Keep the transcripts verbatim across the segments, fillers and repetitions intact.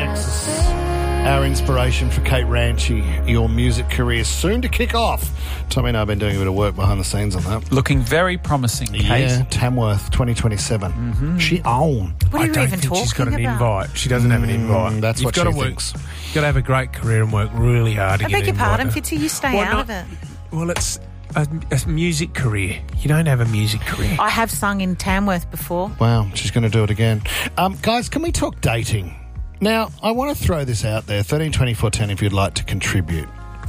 Alexis, our inspiration for Kate Ranchi, your music career soon to kick off. Tommy and I have been doing a bit of work behind the scenes on that. Looking very promising, Kate. Yeah, Tamworth twenty twenty-seven. Mm-hmm. She own. What are you I don't even think she's got an talking about? invite. She doesn't have an invite. Mm, that's You've what got she to work, thinks. You've got to have a great career and work really hard to I get beg an your pardon, invite. Fitzy, you stay Well, out not- of it. Well, it's a, a music career. You don't have a music career. I have sung in Tamworth before. Wow, she's going to do it again. Um, guys, can we talk dating? Now, I want to throw this out there, thirteen twenty-four ten, if you'd like to contribute.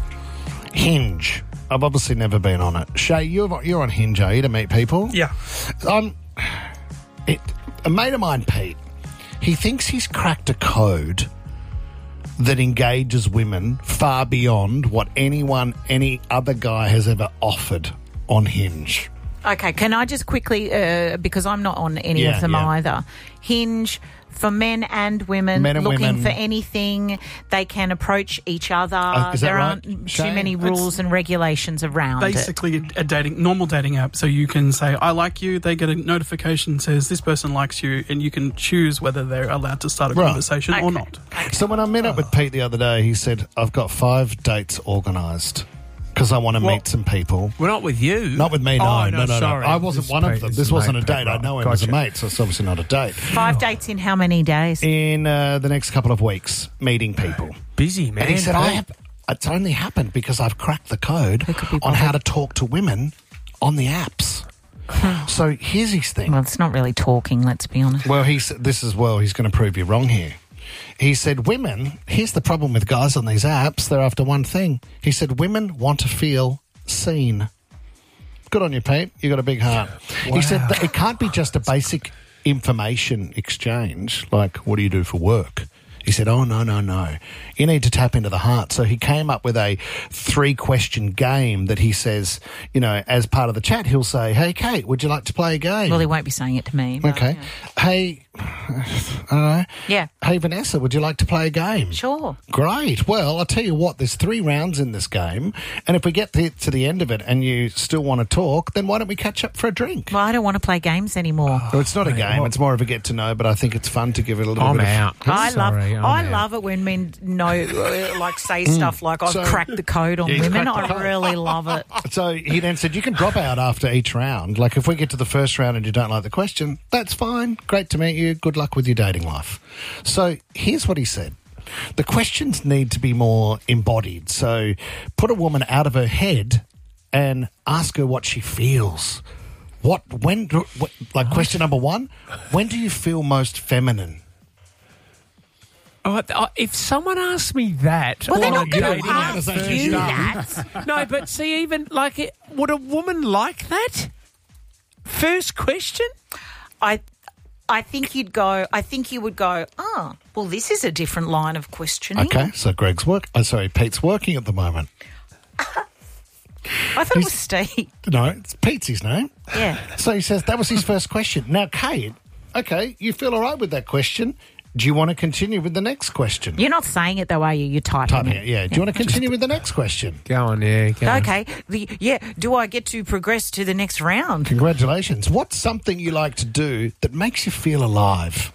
Hinge. I've obviously never been on it. Shay, you're, you're on Hinge, are you, to meet people? Yeah. Um, it, a mate of mine, Pete, he thinks he's cracked a code that engages women far beyond what anyone, any other guy has ever offered on Hinge. Okay, can I just quickly, uh, because I'm not on any Yeah, of them yeah. either, Hinge for men and women Men and looking women. for anything. They can approach each other. Uh, is that there right, aren't Shane? too many rules and regulations around it. Basically, a dating normal dating app. So you can say, "I like you." They get a notification that says this person likes you, and you can choose whether they're allowed to start a Right. conversation or Okay. not. So when I met up with Pete the other day, he said, I've got five dates organised because I want to Well- meet some people. We're not with you. Not with me, no, Oh, no, no, no. sorry. I wasn't This one of Pete them. is This the wasn't a mate, date. Pete, I know him right. as a Gotcha. mate, so it's obviously not a date. Five dates in how many days? In uh, the next couple of weeks, meeting people. Busy, man. And he said, I Pete. have, it's only happened because I've cracked the code Who could be on how to bothered? talk to women on the apps. So here's his thing. Well, it's not really talking, let's be honest. Well, he's this is well. He's going to prove you wrong here. He said, "Women. Here's the problem with guys on these apps. They're after one thing." He said, "Women want to feel seen." Good on you, Pete. You got a big heart. He said that it can't be just a basic information exchange, like what do you do for work. He said, oh, no, no, no. You need to tap into the heart. So he came up with a three-question game that he says, you know, as part of the chat, he'll say, hey, Kate, would you like to play a game? Well, he won't be saying it to me. but, Okay. yeah. Hey, I don't know. Yeah. Hey, Vanessa, would you like to play a game? Sure. Great. Well, I'll tell you what, there's three rounds in this game, and if we get to, to the end of it and you still want to talk, then why don't we catch up for a drink? Well, I don't want to play games anymore. So it's not a Mate, game, what- it's more of a get to know, but I think it's fun to give it a little I'm bit of... out. I Sorry, love I'm I out. love it when men know, uh, like, say stuff like, I've So- cracked the code on Yeah, he's women. cracked the I code. really love it. So he then said, you can drop out after each round. Like, if we get to the first round and you don't like the question, that's fine. Great to meet you. Good luck with your dating life. So here's what he said. The questions need to be more embodied. So put a woman out of her head and ask her what she feels. What, when, do- what, like question number one, when do you feel most feminine? Oh, uh, if someone asked me that, Well, they're on not a going dating to app ask first you date- that. No, but see, even like, it, would a woman like that? First question? I I think you'd go, I think you would go, oh, well, this is a different line of questioning. Okay, so Greg's work. Oh, sorry, Pete's working at the moment. I thought it was Steve. No, it's Pete's his name. Yeah. So he says that was his first question. Now, Kate, okay, you feel all right with that question. Do you want to continue with the next question? You're not saying it though, are you? You're typing, Typing it. it, yeah. Do you want to continue with the next question? Go on, yeah. Go on. Okay. The, yeah. Do I get to progress to the next round? Congratulations. What's something you like to do that makes you feel alive?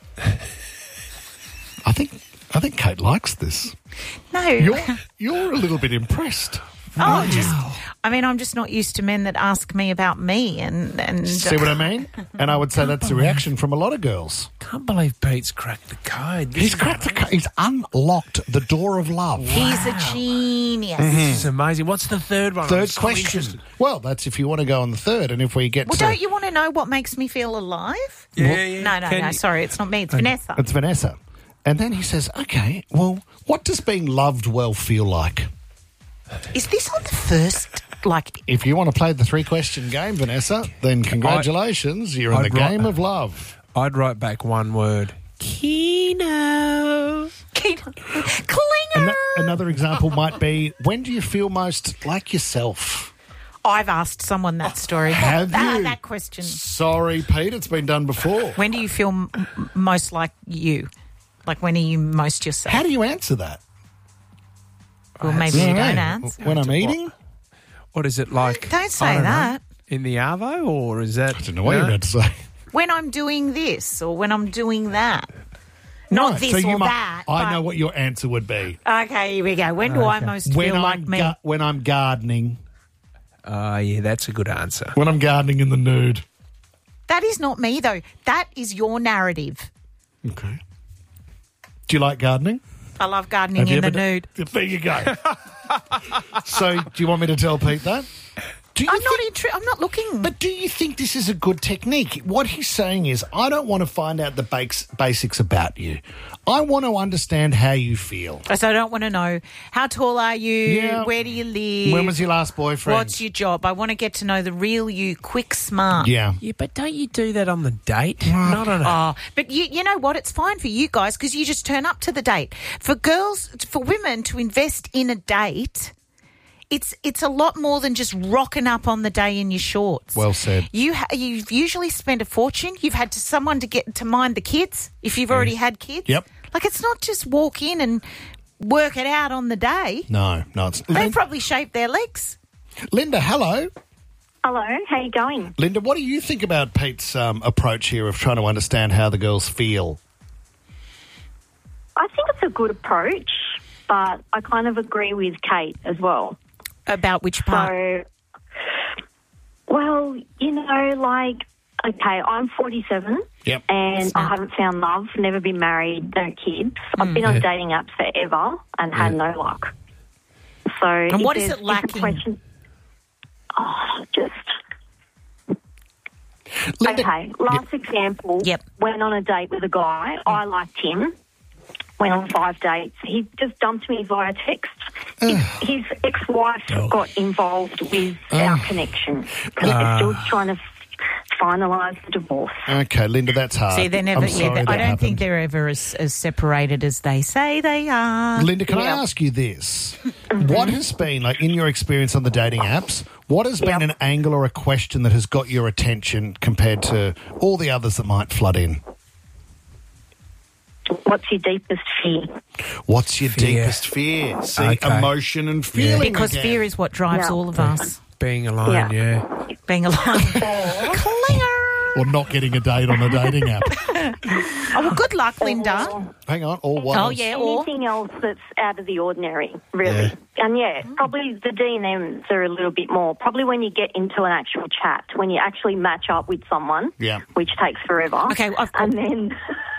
I think I think Kate likes this. No. You're you're a little bit impressed. Oh, just. I mean, I'm just not used to men that ask me about me, and and See what I mean? And I would say that's the reaction from a lot of girls. Can't believe Pete's cracked the code. This He's is cracked the. He's unlocked the door of love. he's a genius. This is amazing. What's the third one? I'm Third so question. interested. Well, that's if you want to go on the third, and if we get Well, to don't you want to know what makes me feel alive? Yeah, yeah. No, no, Can no. you- Sorry, it's not me. It's Vanessa. it's Vanessa, and then he says, "Okay, well, what does being loved well feel like?" Is this on the first? Like, If you want to play the three-question game, Vanessa, then congratulations, you're in I'd the ri- game of love. I'd write back one word. Kino. Klinger. Ano- another example might be, when do you feel most like yourself? I've asked someone that story. Have Ah, you? that question. Sorry, Pete, it's been done before. When do you feel m- m- most like you? Like, when are you most yourself? How do you answer that? Well, maybe you I don't know. answer. When I'm eating? What is it like? Don't say I know. that. In the Arvo, or is that? I don't know what you're about to say. When I'm doing this or when I'm doing that. Not Right, this so you or might- that. I but- know what your answer would be. Okay, here we go. When do I Okay. most When feel I'm like me? ga- when I'm gardening, Oh, yeah, that's a good answer. when I'm gardening in the nude. That is not me, though. That is your narrative. Okay. Do you like gardening? I love gardening Have you in the ever done- nude. There you go. So, do you want me to tell Pete that? Do you I'm not think- intri- I'm not looking. But do you think this is a good technique? What he's saying is, I don't want to find out the bas- basics about you. I want to understand how you feel. So I don't want to know how tall are you, Yeah. where do you live, When was your last boyfriend? what's your job. I want to get to know the real you, quick, smart. Yeah. Yeah, but don't you do that on the date? Not on a... Oh, but you, you know what? It's fine for you guys because you just turn up to the date. For girls, for women to invest in a date, it's it's a lot more than just rocking up on the day in your shorts. Well said. You ha- you've usually spent a fortune. You've had to someone to get to mind the kids if you've already had kids. Yep. Like it's not just walk in and work it out on the day. No, no. It's They Lin- probably shaved their legs. Linda, hello. Hello, how you going? Linda, what do you think about Pete's um, approach here of trying to understand how the girls feel? I think it's a good approach, but I kind of agree with Kate as well. About which part? So, well, you know, like, okay, I'm forty-seven Yep. and Snap. I haven't found love, never been married, no kids. I've been on Yeah. dating apps forever and had no luck. So, and what is it lacking? Question, oh, just Linda, okay. Last example. Yep. Went on a date with a guy. I liked him. Went on five dates. He just dumped me via text. His, his ex-wife got involved with our connection because they're still trying to finalise the divorce. Okay, Linda, that's hard. See, they're never. I'm Yeah, sorry they- I that don't think happened. they're ever as, as separated as they say they are. Linda, can I Yeah. ask you this? What has been, like, in your experience on the dating apps, what has been Yep. an angle or a question that has got your attention compared to all the others that might flood in? What's your deepest fear? What's your Fear. deepest fear? See, Okay. emotion and feeling. Because again. fear is what drives Yeah. all of us. Being alone, Yeah. yeah. Being alone. Clinger. Or not getting a date on a dating app. Oh, well, good luck, Linda. Hang on, or what Oh, else? yeah, or Anything else that's out of the ordinary, really. And yeah, probably the D and Ms are a little bit more. Probably when you get into an actual chat, when you actually match up with someone, Yeah. which takes forever. Okay, I've got- and then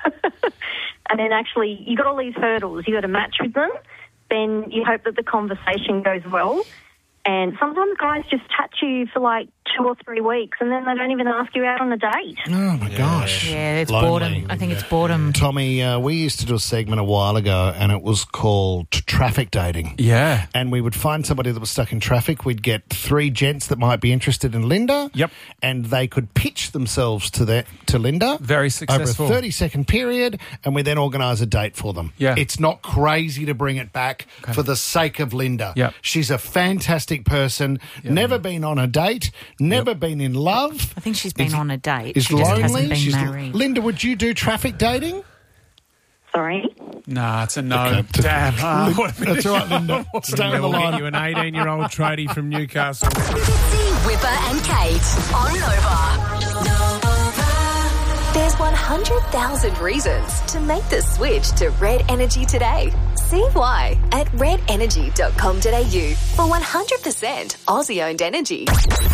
and then actually you got all these hurdles. You got to match with them. Then you hope that the conversation goes well. And sometimes guys just chat to you for like two or three weeks, and then they don't even ask you out on a date. Oh, my gosh. yeah, it's Lonely. boredom. I think it's boredom. Tommy, uh, we used to do a segment a while ago, and it was called Traffic Dating. Yeah. And we would find somebody that was stuck in traffic. We'd get three gents that might be interested in Linda. Yep. And they could pitch themselves to the, to Linda. Very successful. Over a thirty-second period, and we then organise a date for them. Yeah. It's not crazy to bring it back for the sake of Linda. Yep. She's a fantastic person, never been on a date, never been in love. I think she's been Is- on a date. Is she just lonely. hasn't been She's married. Linda, would you do traffic dating? Sorry. Nah, it's a no. Okay. Damn. Oh, what a That's all right, Linda. Stay on the We'll get line. you an eighteen-year-old tradie from Newcastle. Fitzy, Whipper and Kate on Nova. There's one hundred thousand reasons to make the switch to Red Energy today. See why at red energy dot com dot a u for one hundred percent Aussie-owned energy.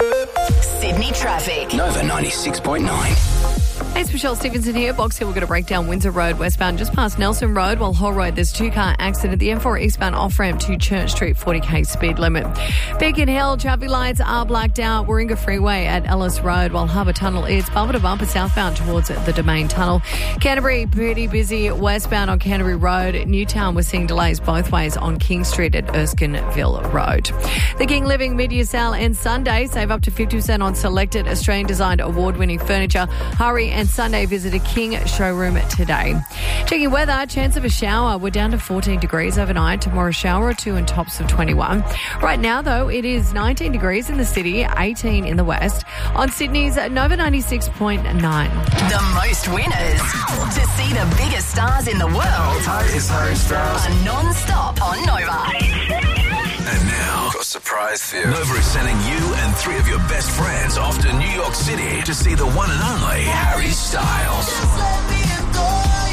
Sydney traffic. Nova ninety-six point nine. Hey, it's Michelle Stevenson here. Box Hill, we're going to break down Windsor Road westbound just past Nelson Road, while Hall Road, there's two-car accident. The M four eastbound off-ramp to Church Street, forty k speed limit. Beacon Hill, traffic lights are blacked out. Warringah Freeway at Ellis Road, while Harbour Tunnel, it's bumper to bumper southbound towards the Domain Tunnel. Canterbury, pretty busy westbound on Canterbury Road. Newtown, we're seeing delays both ways on King Street at Erskineville Road. The King Living mid-year sale ends Sunday. Save up to fifty percent on selected Australian-designed award-winning furniture. Hurry and Sunday visit a King showroom today. Checking weather, chance of a shower. We're down to fourteen degrees overnight. Tomorrow, shower or two and tops of twenty-one. Right now, though, it is nineteen degrees in the city, eighteen in the west. On Sydney's Nova ninety-six point nine. The most winners. To see the biggest stars in the world Hi, it's Harry Styles. are non-stop on Nova. And now, got a surprise for you. Nova is sending you and three of your best friends off to New York City to see the one and only Harry Styles.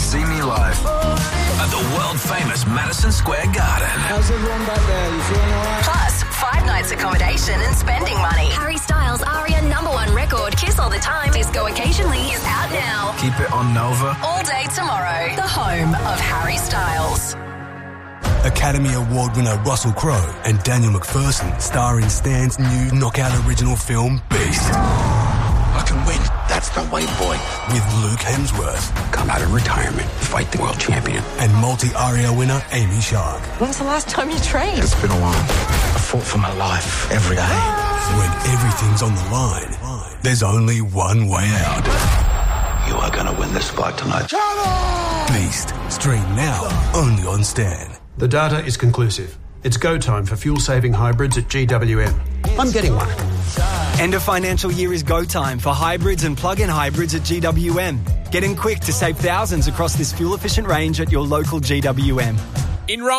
see me live at the world-famous Madison Square Garden. How's everyone back there? You feeling all right? Plus, five nights accommodation and spending money. Harry Styles' Aria number one record, Kiss All the Time, Disco Occasionally, is out now. Keep it on Nova. All day tomorrow, the home of Harry Styles. Academy Award winner Russell Crowe and Daniel McPherson star in Stan's new knockout original film, Beast. I can win. That's the way, boy. With Luke Hemsworth. Come out of retirement, fight the world champion. And multi-Aria winner Amy Shark. When's the last time you trained? It's been a while. I fought for my life every day. When everything's on the line, there's only one way out. You are going to win this fight tonight. Beast. Stream now, only on Stan. The data is conclusive. It's go time for fuel-saving hybrids at G W M. I'm getting one. End of financial year is go time for hybrids and plug-in hybrids at G W M. Get in quick to save thousands across this fuel-efficient range at your local G W M. In